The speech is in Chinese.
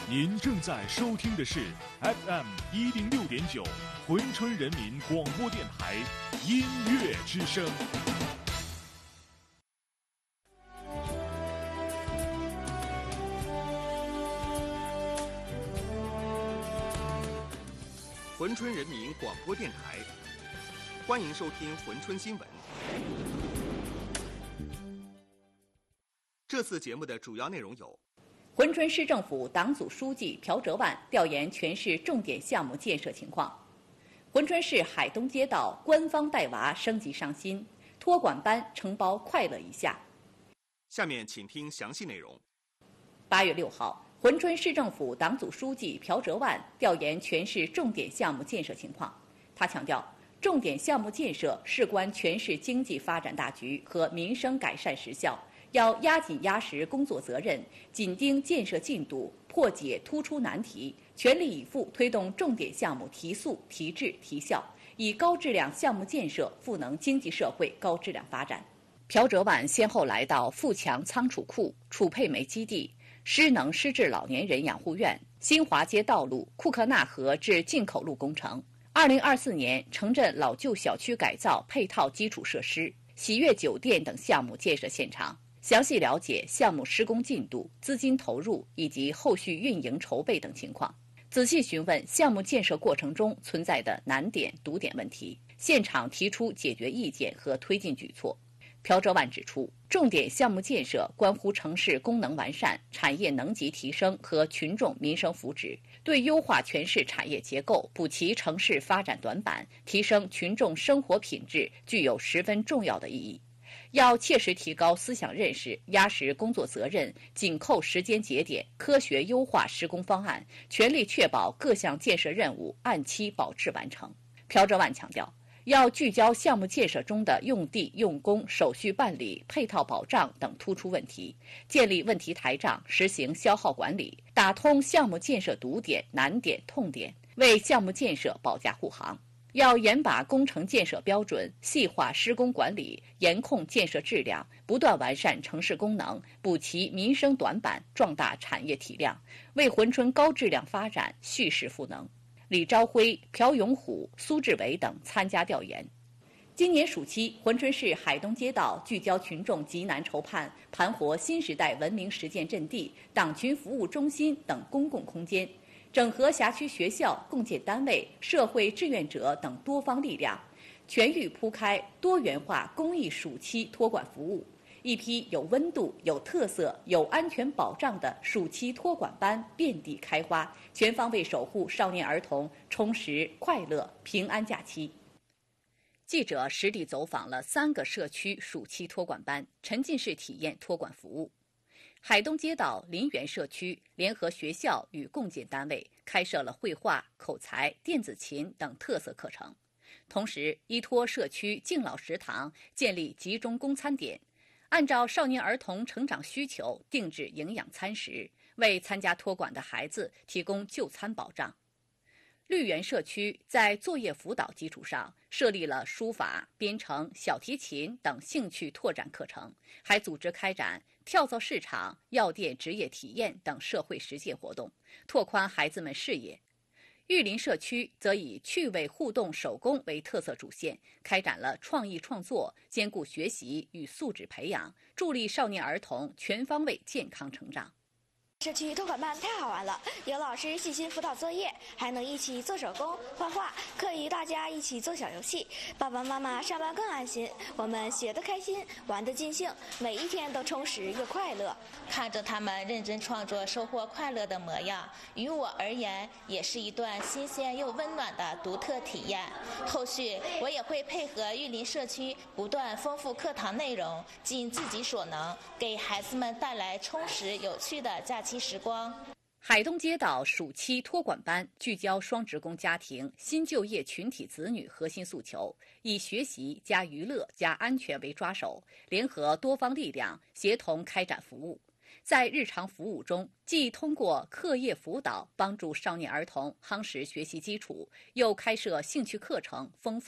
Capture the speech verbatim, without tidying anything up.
您正在收听的是 F M 一零六点九珲春人民广播电台音乐之声。 珲春人民广播电台，欢迎收听珲春新闻。这次节目的主要内容有： 珲春市政府党组书记朴哲万调研全市重点项目建设情况；珲春市海东街道官方带娃升级上新，托管班承包快乐一下。 下面请听详细内容。 八月六号，珲春市政府党组书记朴哲万调研全市重点项目建设情况。他强调，重点项目建设事关全市经济发展大局和民生改善实效，要压紧压实工作责任，紧盯建设进度，破解突出难题，全力以赴推动重点项目提速、提质、提效，以高质量项目建设赋能经济社会高质量发展。朴哲万先后来到富强仓储库、储配煤基地、失能失智老年人养护院、新华街道路、库克纳河至进口路工程。二零二四年城镇老旧小区改造配套基础设施、喜悦酒店等项目建设现场，详细了解项目施工进度、资金投入以及后续运营筹备等情况，仔细询问项目建设过程中存在的难点、堵点问题，现场提出解决意见和推进举措。朴哲万指出，重点项目建设关乎城市功能完善、产业能级提升和群众民生福祉，对优化全市产业结构、补齐城市发展短板、提升群众生活品质具有十分重要的意义。要切实提高思想认识，压实工作责任，紧扣时间节点，科学优化施工方案，全力确保各项建设任务按期保质完成。朴哲万强调，要聚焦项目建设中的用地、用工、手续办理、配套保障等突出问题，建立问题台账，实行消耗管理，打通项目建设堵点、难点、痛点，为项目建设保驾护航。要严把工程建设标准，细化施工管理，严控建设质量，不断完善城市功能，补齐民生短板，壮大产业体量，为珲春高质量发展蓄势赋能。李朝辉、朴永虎、苏志伟等参加调研。今年暑期，珲春市海东街道聚焦群众急难愁盼，盘活新时代文明实践阵地、党群服务中心等公共空间，整合辖区学校、共建单位、社会志愿者等多方力量，全域铺开多元化公益暑期托管服务。一批有温度、有特色、有安全保障的暑期托管班遍地开花，全方位守护少年儿童充实、快乐、平安假期。记者实地走访了三个社区暑期托管班，沉浸式体验托管服务。海东街道林园社区联合学校与共建单位开设了绘画、口才、电子琴等特色课程，同时依托社区敬老食堂建立集中供餐点，按照少年儿童成长需求定制营养餐食，为参加托管的孩子提供就餐保障。绿园社区在作业辅导基础上设立了书法、编程、小提琴等兴趣拓展课程，还组织开展跳蚤市场、药店职业体验等社会实践活动，拓宽孩子们视野。玉林社区则以趣味互动手工为特色主线，开展了创意创作，兼顾学习与素质培养，助力少年儿童全方位健康成长。 社区托管班太好玩了，有老师细心辅导作业，还能一起做手工、画画，可以大家一起做小游戏，爸爸妈妈上班更安心。我们学得开心，玩得尽兴，每一天都充实又快乐。 看着他们认真创作、收获快乐的模样，于我而言也是一段新鲜又温暖的独特体验。后续我也会配合玉林社区不断丰富课堂内容，尽自己所能，给孩子们带来充实有趣的假期时光。 海东街道暑期托管班聚焦双职工家庭、新就业群体子女核心诉求，以学习加娱乐加安全为抓手，联合多方力量，协同开展服务。在日常服务中，既通过课业辅导帮助少年儿童夯实学习基础，又开设兴趣课程，丰富